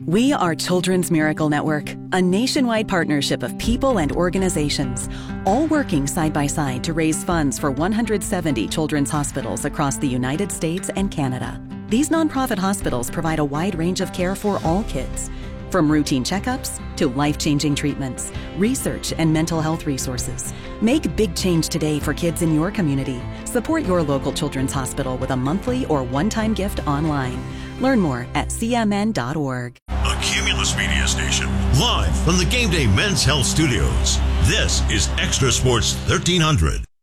We are Children's Miracle Network, a nationwide partnership of people and organizations, all working side by side to raise funds for 170 children's hospitals across the United States and Canada. These nonprofit hospitals provide a wide range of care for all kids, from routine checkups to life-changing treatments, research, and mental health resources. Make big change today for kids in your community. Support your local children's hospital with a monthly or one-time gift online. Learn more at cmn.org. A Cumulus Media Station, live from the Game Day Men's Health Studios. This is Extra Sports 1300.